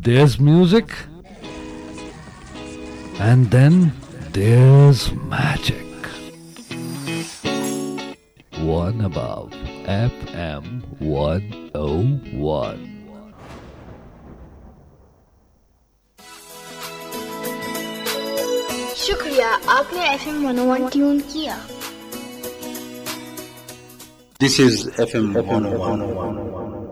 there's music, and then there's magic. One above FM 101. शुक्रिया, आपने FM 101 tune किया। This is FM 101.